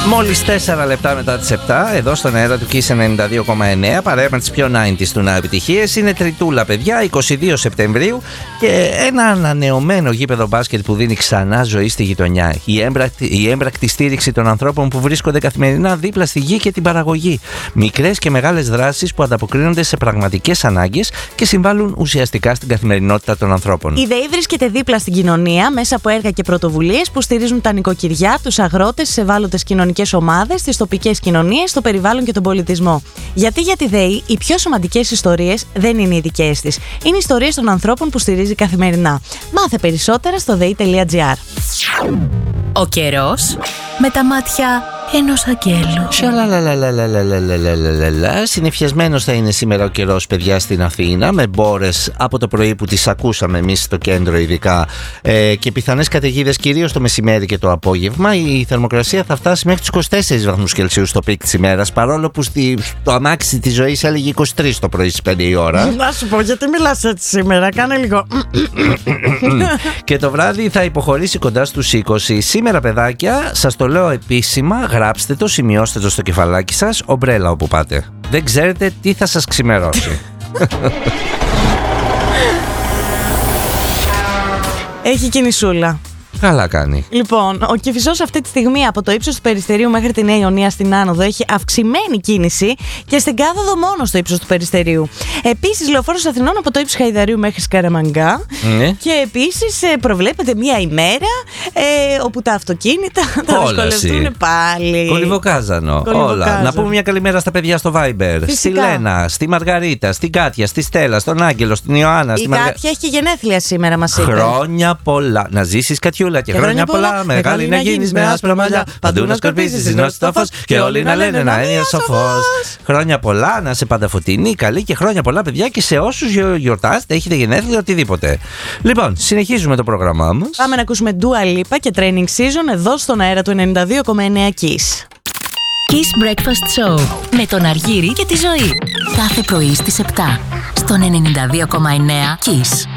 Μόλις 4 λεπτά μετά τις 7, εδώ στον αέρα του Kiss 92,9, παρέα με τις πιο 90s του να επιτυχίες. Είναι Τριτούλα, παιδιά, 22 Σεπτεμβρίου και ένα ανανεωμένο γήπεδο μπάσκετ που δίνει ξανά ζωή στη γειτονιά. Η έμπρακτη στήριξη των ανθρώπων που βρίσκονται καθημερινά δίπλα στη γη και την παραγωγή. Μικρές και μεγάλες δράσεις που ανταποκρίνονται σε πραγματικές ανάγκες και συμβάλλουν ουσιαστικά στην καθημερινότητα των ανθρώπων. Η ΔΕΗ βρίσκεται δίπλα στην κοινωνία μέσα από έργα και πρωτοβουλίες που στηρίζουν τα νοικοκυριά, τους αγρότες, τις ευάλωτες κοινωνικές ομάδες, τις τοπικές κοινωνίες, το περιβάλλον και τον πολιτισμό. Γιατί για τη ΔΕΗ οι πιο σημαντικές ιστορίες δεν είναι οι δικές της. Είναι ιστορίες των ανθρώπων που στηρίζει καθημερινά. Μάθε περισσότερα στο dei.gr. Ο καιρός με τα μάτια ενός αγγέλου. Συννεφιασμένος θα είναι σήμερα ο καιρός, παιδιά, στην Αθήνα, με μπόρες από το πρωί που τις ακούσαμε εμείς στο κέντρο ειδικά, και πιθανές καταιγίδες κυρίως το μεσημέρι και το απόγευμα. Η θερμοκρασία θα φτάσει μέχρι τους 24 βαθμούς Κελσίου στο πικ της ημέρας, παρόλο που το αμάξι της ζωής έλεγε 23 το πρωί στις 5 η ώρα. Να σου πω, γιατί μιλάς έτσι σήμερα, κάνε λίγο. Και το βράδυ θα υποχωρήσει κοντά στους 20. Σήμερα, παιδάκια, σας το λέω επίσημα, γράψτε το, σημειώστε το στο κεφαλάκι σας, ομπρέλα όπου πάτε. Δεν ξέρετε τι θα σας ξημερώσει. Έχει κινησούλα. Καλά κάνει. Λοιπόν, ο Κηφισός αυτή τη στιγμή από το ύψος του Περιστερίου μέχρι τη Νέα Ιωνία στην Άνοδο έχει αυξημένη κίνηση και στην Κάδοδο μόνο στο ύψος του Περιστερίου. Επίσης, Λεωφόρος Αθηνών από το ύψος Χαϊδαρίου μέχρι Σκαραμαγκά. Και επίσης προβλέπεται μια ημέρα όπου τα αυτοκίνητα θα δυσκολευτούν πάλι. Κολυβοκάζανο. Όλα. Να πούμε μια καλημέρα στα παιδιά στο Viber. Φυσικά. Στη Λένα, στη Μαργαρίτα, στην Κάτια, στη Στέλλα, στον Άγγελο, στην Ιωάννα. Η Κάτια έχει και γενέθλια σήμερα, μας είπε. Χρόνια πολλά. Να ζήσεις, Κατιούλα. Και χρόνια πολλά, μεγάλη να γίνεις με άσπρα μαλλιά. Παντού να σκορπίζεις τη νόση στο φως και όλοι να λένε να είναι σοφός. Χρόνια πολλά, να είσαι πάντα φωτεινή, καλή, και χρόνια πολλά, παιδιά, και σε όσους γιορτάζετε, έχετε γενέθλια, οτιδήποτε. Λοιπόν, συνεχίζουμε το πρόγραμμά μας. Πάμε να ακούσουμε Dua Lipa και Training Season εδώ στον αέρα του 92,9 Kiss. Kiss Breakfast Show με τον Αργύρη και τη Ζωή. Κάθε πρωί στις 7 στον 92,9 Kiss.